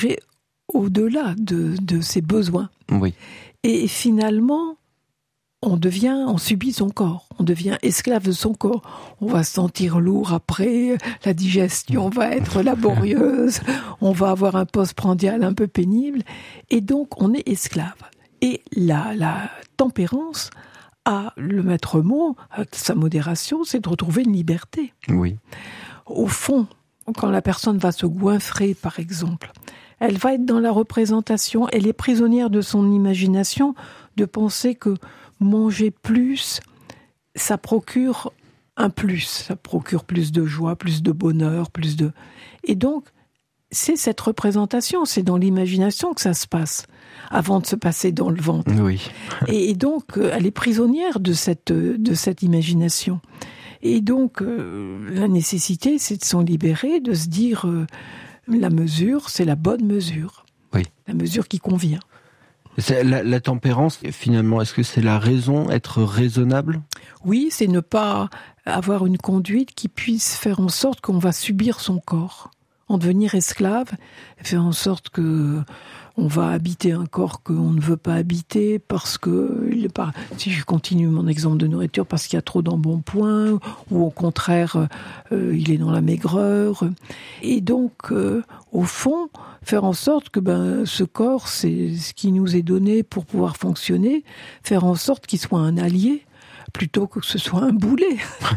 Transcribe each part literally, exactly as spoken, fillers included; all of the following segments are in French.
J'ai au-delà de, de ses besoins. Oui. Et finalement, on devient, on subit son corps, on devient esclave de son corps. On va se sentir lourd après, la digestion va être laborieuse, on va avoir un postprandial un peu pénible, et donc on est esclave. Et la, la tempérance, a le maître mot, avec sa modération, c'est de retrouver une liberté. Oui. Au fond, quand la personne va se goinfrer, par exemple, elle va être dans la représentation, elle est prisonnière de son imagination, de penser que manger plus, ça procure un plus, ça procure plus de joie, plus de bonheur, plus de... Et donc, c'est cette représentation, c'est dans l'imagination que ça se passe, avant de se passer dans le ventre. Oui. Et donc, elle est prisonnière de cette, de cette imagination. Et donc, euh, la nécessité, c'est de s'en libérer, de se dire, euh, la mesure, c'est la bonne mesure. Oui. La mesure qui convient. C'est la, la tempérance, finalement, est-ce que c'est la raison, être raisonnable ? Oui, c'est ne pas avoir une conduite qui puisse faire en sorte qu'on va subir son corps. En devenir esclave, faire en sorte que on va habiter un corps qu'on ne veut pas habiter parce que, il est pas, si je continue mon exemple de nourriture, parce qu'il y a trop d'embonpoint, ou au contraire, euh, il est dans la maigreur. Et donc, euh, au fond, faire en sorte que ben, ce corps, c'est ce qui nous est donné pour pouvoir fonctionner, faire en sorte qu'il soit un allié, plutôt que ce soit un boulet.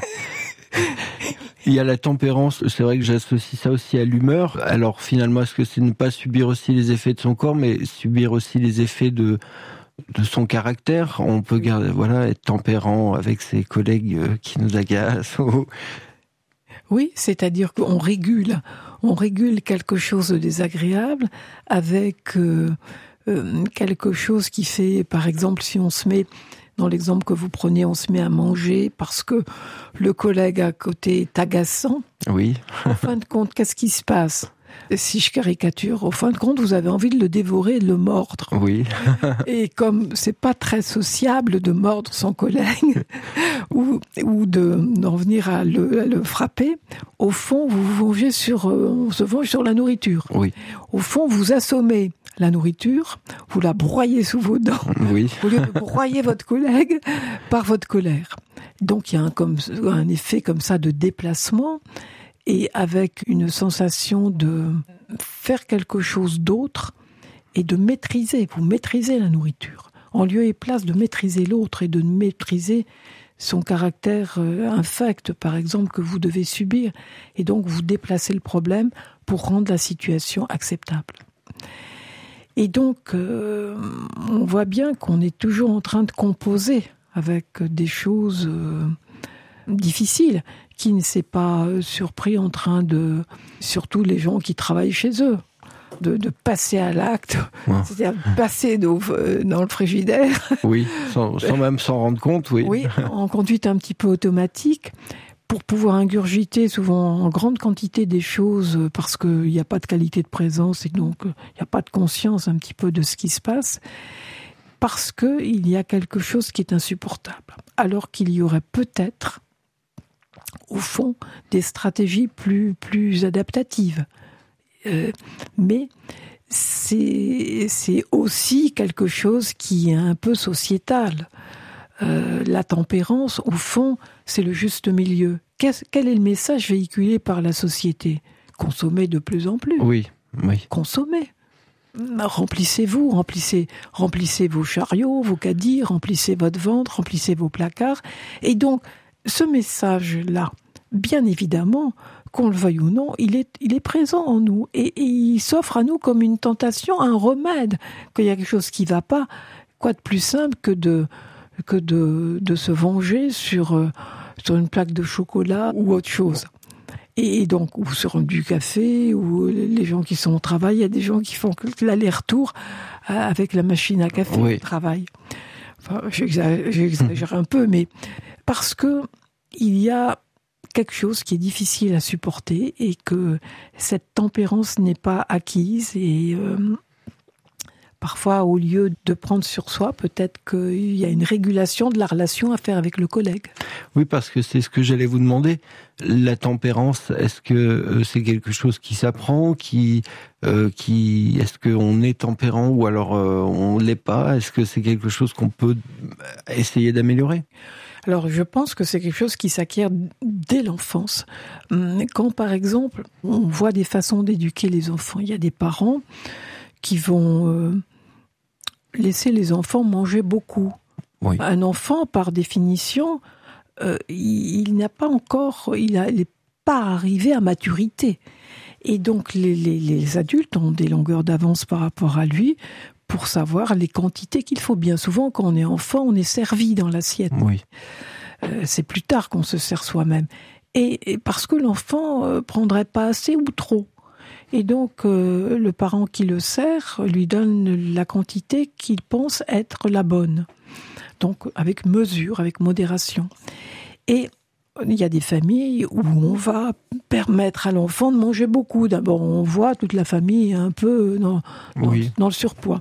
Il y a la tempérance, c'est vrai que j'associe ça aussi à l'humeur. Alors finalement, est-ce que c'est ne pas subir aussi les effets de son corps, mais subir aussi les effets de, de son caractère ? On peut garder, voilà, être tempérant avec ses collègues qui nous agacent. Oui, c'est-à-dire qu'on régule, on régule quelque chose de désagréable avec euh, euh, quelque chose qui fait, par exemple, si on se met... Dans l'exemple que vous prenez, on se met à manger parce que le collègue à côté est agaçant. Oui. En fin de compte, qu'est-ce qui se passe ? Si je caricature, au fin de compte, vous avez envie de le dévorer et de le mordre. Oui. Et comme c'est pas très sociable de mordre son collègue ou, ou de, d'en venir à le, à le frapper, au fond, vous vous vengez sur, on se venge sur la nourriture. Oui. Au fond, vous assommez la nourriture, vous la broyez sous vos dents, oui. au lieu de broyer votre collègue par votre colère. Donc il y a un, comme, un effet comme ça de déplacement, et avec une sensation de faire quelque chose d'autre et de maîtriser, vous maîtrisez la nourriture, en lieu et place de maîtriser l'autre et de maîtriser son caractère infect, par exemple, que vous devez subir, et donc vous déplacez le problème pour rendre la situation acceptable. Et donc, euh, on voit bien qu'on est toujours en train de composer avec des choses euh, difficiles. Qui ne s'est pas surpris en train de... Surtout les gens qui travaillent chez eux, de, de passer à l'acte, ouais. C'est-à-dire passer dans, dans le frigidaire. Oui, sans, sans même s'en rendre compte, oui. Oui, en conduite un petit peu automatique, pour pouvoir ingurgiter souvent en grande quantité des choses parce qu'il n'y a pas de qualité de présence et donc il n'y a pas de conscience un petit peu de ce qui se passe, parce qu'il y a quelque chose qui est insupportable. Alors qu'il y aurait peut-être, au fond, des stratégies plus, plus adaptatives. Euh, mais c'est, c'est aussi quelque chose qui est un peu sociétal. Euh, la tempérance, au fond, c'est le juste milieu. Qu'est-ce, quel est le message véhiculé par la société ? Consommez de plus en plus. Oui, oui. Consommez. Remplissez-vous, remplissez, remplissez vos chariots, vos caddies, remplissez votre ventre, remplissez vos placards. Et donc, ce message-là, bien évidemment, qu'on le veuille ou non, il est, il est présent en nous. Et, et il s'offre à nous comme une tentation, un remède. Qu'il y a quelque chose qui ne va pas, quoi de plus simple que de... que de, de se venger sur, euh, sur une plaque de chocolat ou autre chose. Et donc, ou sur du café, ou les gens qui sont au travail, il y a des gens qui font l'aller-retour avec la machine à café oui. au travail. Enfin, j'exagère, j'exagère un peu, mais parce que il y a quelque chose qui est difficile à supporter et que cette tempérance n'est pas acquise et... Euh, Parfois, au lieu de prendre sur soi, peut-être qu'il y a une régulation de la relation à faire avec le collègue. Oui, parce que c'est ce que j'allais vous demander. La tempérance, est-ce que euh, c'est quelque chose qui s'apprend, qui, euh, qui, est-ce qu'on est tempérant ou alors euh, on l'est pas? Est-ce que c'est quelque chose qu'on peut essayer d'améliorer? Alors, je pense que c'est quelque chose qui s'acquiert dès l'enfance. Quand, par exemple, on voit des façons d'éduquer les enfants, il y a des parents qui vont euh, laisser les enfants manger beaucoup. Oui. Un enfant, par définition, euh, il, il n'a pas encore, il n'est pas arrivé à maturité. Et donc, les, les, les adultes ont des longueurs d'avance par rapport à lui pour savoir les quantités qu'il faut. Bien souvent, quand on est enfant, on est servi dans l'assiette. Oui. Euh, c'est plus tard qu'on se sert soi-même. Et, et parce que l'enfant euh, prendrait pas assez ou trop. Et donc, euh, le parent qui le sert lui donne la quantité qu'il pense être la bonne. Donc, avec mesure, avec modération. Et il y a des familles où on va permettre à l'enfant de manger beaucoup. D'abord, on voit toute la famille un peu dans, dans, oui. dans le surpoids.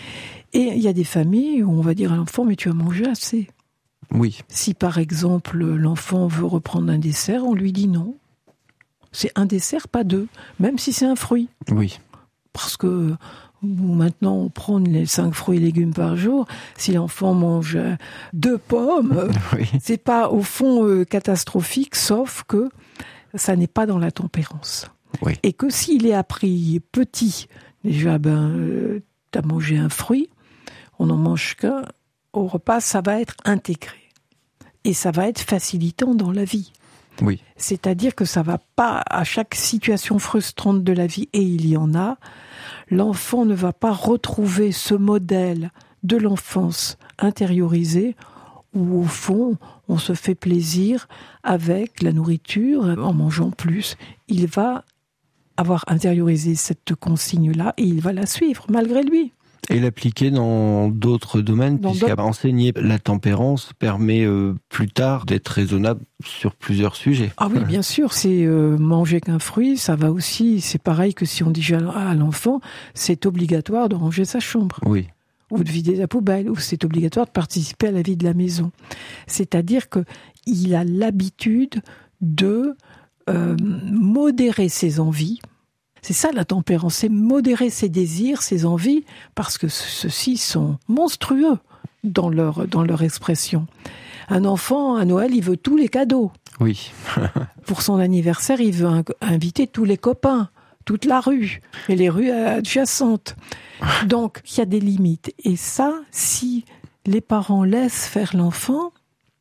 Et il y a des familles où on va dire à l'enfant, mais tu as mangé assez. Oui. Si par exemple, l'enfant veut reprendre un dessert, on lui dit non. C'est un dessert, pas deux. Même si c'est un fruit. Oui. Parce que maintenant, on prend les cinq fruits et légumes par jour. Si l'enfant mange deux pommes, oui. c'est pas au fond euh, catastrophique, sauf que ça n'est pas dans la tempérance. Oui. Et que s'il est appris petit, déjà, ben, euh, t'as mangé un fruit, on n'en mange qu'un, au repas, ça va être intégré. Et ça va être facilitant dans la vie. Oui. C'est-à-dire que ça va pas, à chaque situation frustrante de la vie, et il y en a, l'enfant ne va pas retrouver ce modèle de l'enfance intériorisée où, au fond, on se fait plaisir avec la nourriture, en mangeant plus. Il va avoir intériorisé cette consigne-là et il va la suivre, malgré lui. Et l'appliquer dans d'autres domaines, puisqu'enseigner la tempérance permet euh, plus tard d'être raisonnable sur plusieurs sujets. Ah oui, bien sûr, c'est euh, manger qu'un fruit, ça va aussi, c'est pareil que si on dit à l'enfant, c'est obligatoire de ranger sa chambre. Oui. Ou de vider la poubelle, ou c'est obligatoire de participer à la vie de la maison. C'est-à-dire qu'il a l'habitude de euh, modérer ses envies. C'est ça la tempérance, c'est modérer ses désirs, ses envies, parce que ceux-ci sont monstrueux dans leur, dans leur expression. Un enfant, à Noël, il veut tous les cadeaux. Oui. Pour son anniversaire, il veut inviter tous les copains, toute la rue, et les rues adjacentes. Donc, il y a des limites. Et ça, si les parents laissent faire l'enfant,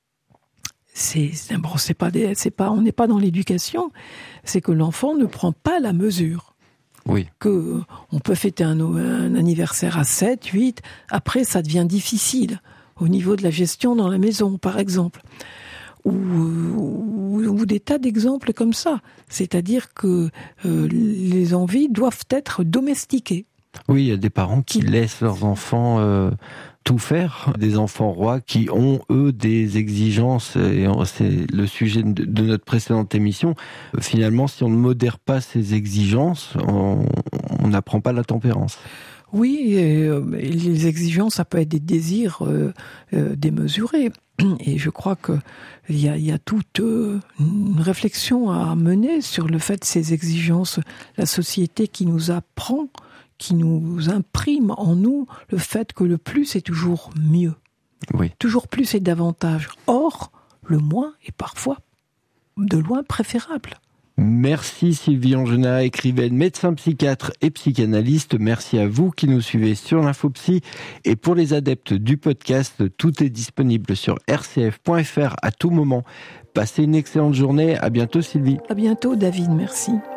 c'est, bon, c'est pas des, c'est pas, on n'est pas dans l'éducation, c'est que l'enfant ne prend pas la mesure. Oui. Que on peut fêter un, un anniversaire à sept, huit, après ça devient difficile au niveau de la gestion dans la maison, par exemple. Ou, ou, ou des tas d'exemples comme ça. C'est-à-dire que euh, les envies doivent être domestiquées. Oui, il y a des parents qui laissent leurs enfants euh, tout faire. Des enfants rois qui ont, eux, des exigences. Et c'est le sujet de notre précédente émission. Finalement, si on ne modère pas ces exigences, on n'apprend pas la tempérance. Oui, et, euh, les exigences, ça peut être des désirs euh, euh, démesurés. Et je crois qu'il y a, y a toute euh, une réflexion à mener sur le fait de ces exigences. La société qui nous apprend, qui nous imprime en nous le fait que le plus est toujours mieux. Oui. Toujours plus et davantage. Or, le moins est parfois de loin préférable. Merci Sylvie Angenat, écrivaine, médecin psychiatre et psychanalyste. Merci à vous qui nous suivez sur l'InfoPsy. Et pour les adeptes du podcast, tout est disponible sur r c f point f r à tout moment. Passez une excellente journée. À bientôt Sylvie. À bientôt David, merci.